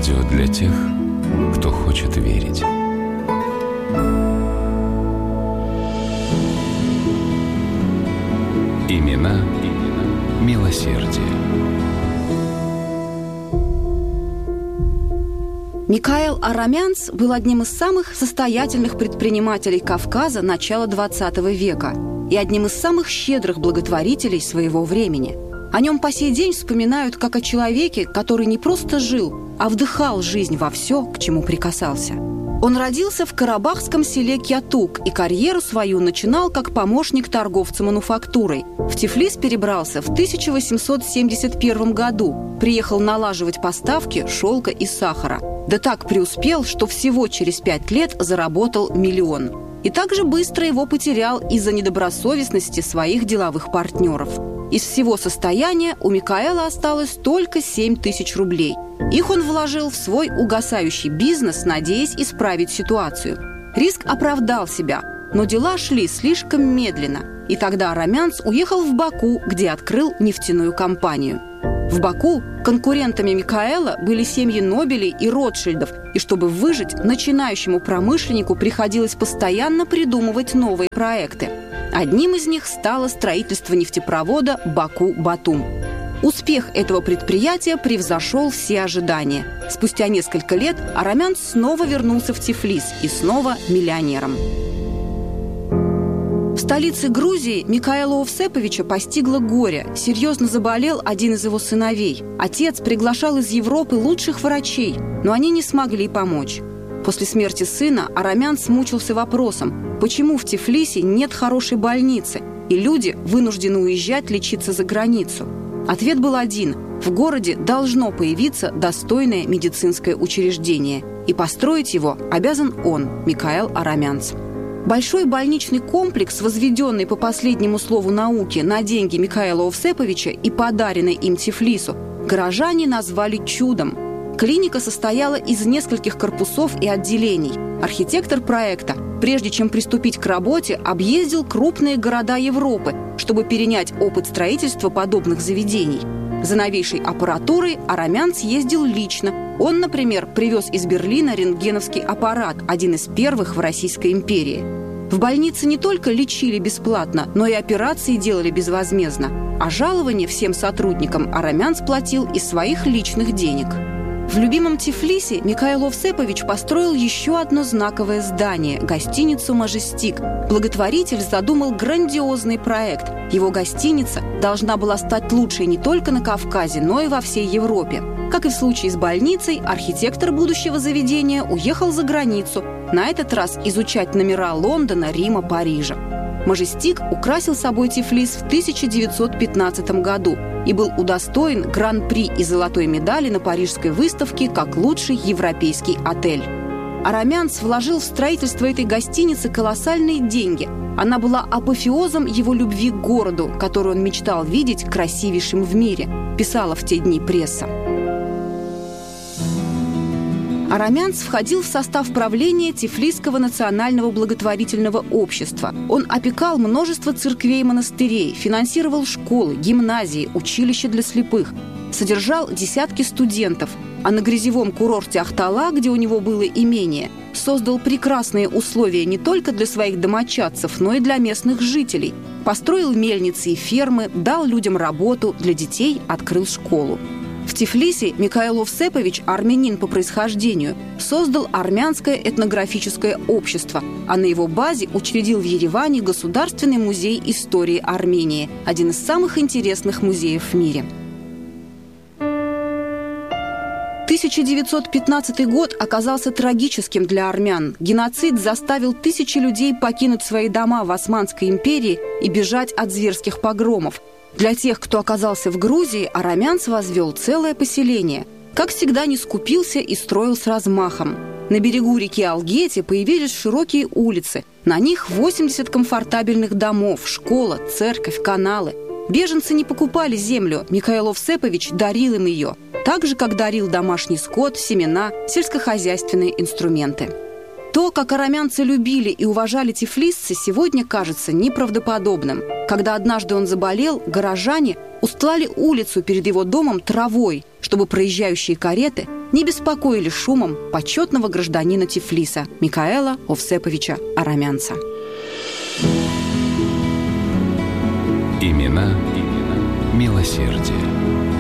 Радио для тех, кто хочет верить. Имена милосердия. Микаэл Арамянц был одним из самых состоятельных предпринимателей Кавказа начала XX века и одним из самых щедрых благотворителей своего времени. О нем по сей день вспоминают как о человеке, который не просто жил, а вдыхал жизнь во все, к чему прикасался. Он родился в карабахском селе Кятук и карьеру свою начинал как помощник торговца мануфактурой. В Тифлис перебрался в 1871 году, приехал налаживать поставки шелка и сахара. Да так преуспел, что всего через 5 лет заработал 1 миллион. И также быстро его потерял из-за недобросовестности своих деловых партнеров. Из всего состояния у Микаэла осталось только 7 тысяч рублей. Их он вложил в свой угасающий бизнес, надеясь исправить ситуацию. Риск оправдал себя, но дела шли слишком медленно. И тогда Арамянц уехал в Баку, где открыл нефтяную компанию. В Баку конкурентами Микаэла были семьи Нобелей и Ротшильдов, и чтобы выжить, начинающему промышленнику приходилось постоянно придумывать новые проекты. Одним из них стало строительство нефтепровода Баку-Батум. Успех этого предприятия превзошел все ожидания. Спустя несколько лет Арамянц снова вернулся в Тифлис и снова миллионером. В столице Грузии Микаэла Овсеповича постигло горе. Серьезно заболел один из его сыновей. Отец приглашал из Европы лучших врачей, но они не смогли помочь. После смерти сына Арамянц мучился вопросом, почему в Тифлисе нет хорошей больницы, и люди вынуждены уезжать лечиться за границу. Ответ был один – в городе должно появиться достойное медицинское учреждение, и построить его обязан он, Микаэл Арамянц. Большой больничный комплекс, возведенный по последнему слову науки на деньги Микаэла Овсеповича и подаренный им Тифлису, горожане назвали чудом. Клиника состояла из нескольких корпусов и отделений. Архитектор проекта, прежде чем приступить к работе, объездил крупные города Европы, чтобы перенять опыт строительства подобных заведений. За новейшей аппаратурой Арамянц ездил лично. Он, например, привез из Берлина рентгеновский аппарат, один из первых в Российской империи. В больнице не только лечили бесплатно, но и операции делали безвозмездно. А жалование всем сотрудникам Арамянц платил из своих личных денег. В любимом Тифлисе Микаэл Овсепович построил еще одно знаковое здание – гостиницу «Мажестик». Благотворитель задумал грандиозный проект. Его гостиница должна была стать лучшей не только на Кавказе, но и во всей Европе. Как и в случае с больницей, архитектор будущего заведения уехал за границу, на этот раз изучать номера Лондона, Рима, Парижа. «Мажестик» украсил собой Тифлис в 1915 году и был удостоен гран-при и золотой медали на парижской выставке как лучший европейский отель. Арамянц вложил в строительство этой гостиницы колоссальные деньги. Она была апофеозом его любви к городу, который он мечтал видеть красивейшим в мире, писала в те дни пресса. Арамянц входил в состав правления Тифлисского национального благотворительного общества. Он опекал множество церквей и монастырей, финансировал школы, гимназии, училища для слепых, содержал десятки студентов, а на грязевом курорте Ахтала, где у него было имение, создал прекрасные условия не только для своих домочадцев, но и для местных жителей. Построил мельницы и фермы, дал людям работу, для детей открыл школу. В Тифлисе Микаэл Овсепович, армянин по происхождению, создал армянское этнографическое общество, а на его базе учредил в Ереване Государственный музей истории Армении, один из самых интересных музеев в мире. 1915 год оказался трагическим для армян. Геноцид заставил тысячи людей покинуть свои дома в Османской империи и бежать от зверских погромов. Для тех, кто оказался в Грузии, Арамянц возвел целое поселение. Как всегда, не скупился и строил с размахом. На берегу реки Алгети появились широкие улицы. На них 80 комфортабельных домов, школа, церковь, каналы. Беженцы не покупали землю, Микаэл Овсепович дарил им ее. Так же, как дарил домашний скот, семена, сельскохозяйственные инструменты. То, как арамянцы любили и уважали тифлисцы, сегодня кажется неправдоподобным. Когда однажды он заболел, горожане устлали улицу перед его домом травой, чтобы проезжающие кареты не беспокоили шумом почетного гражданина Тифлиса Микаэла Овсеповича Арамянца. Имена милосердия.